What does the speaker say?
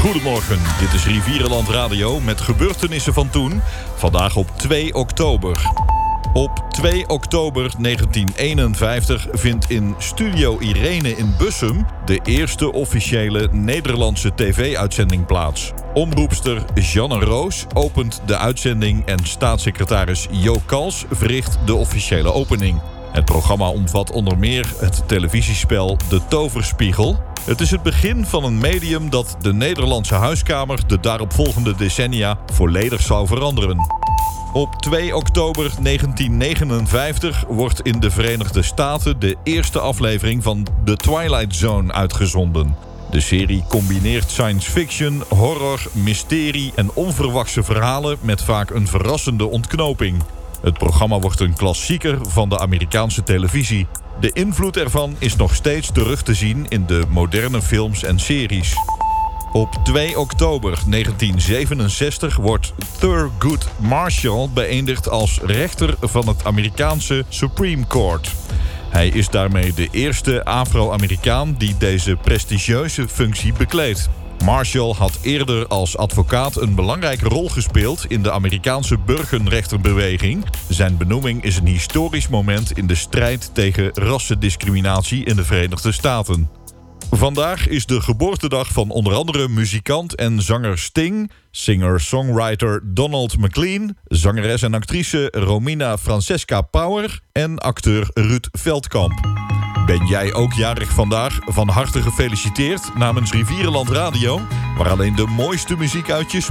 Goedemorgen, dit is Rivierenland Radio met gebeurtenissen van toen. Vandaag op 2 oktober. Op 2 oktober 1951 vindt in Studio Irene in Bussum de eerste officiële Nederlandse tv-uitzending plaats. Omroepster Jeanne Roos opent de uitzending en staatssecretaris Jo Kals verricht de officiële opening. Het programma omvat onder meer het televisiespel De Toverspiegel. Het is het begin van een medium dat de Nederlandse huiskamer de daaropvolgende decennia volledig zou veranderen. Op 2 oktober 1959 wordt in de Verenigde Staten de eerste aflevering van The Twilight Zone uitgezonden. De serie combineert science fiction, horror, mysterie en onverwachte verhalen met vaak een verrassende ontknoping. Het programma wordt een klassieker van de Amerikaanse televisie. De invloed ervan is nog steeds terug te zien in de moderne films en series. Op 2 oktober 1967 wordt Thurgood Marshall beëindigd als rechter van het Amerikaanse Supreme Court. Hij is daarmee de eerste Afro-Amerikaan die deze prestigieuze functie bekleedt. Marshall had eerder als advocaat een belangrijke rol gespeeld in de Amerikaanse burgerrechtenbeweging. Zijn benoeming is een historisch moment in de strijd tegen rassendiscriminatie in de Verenigde Staten. Vandaag is de geboortedag van onder andere muzikant en zanger Sting, singer-songwriter Donald McLean, zangeres en actrice Romina Francesca Power en acteur Ruud Veldkamp. Ben jij ook jarig vandaag? Van harte gefeliciteerd namens Rivierenland Radio, waar alleen de mooiste muziek uit je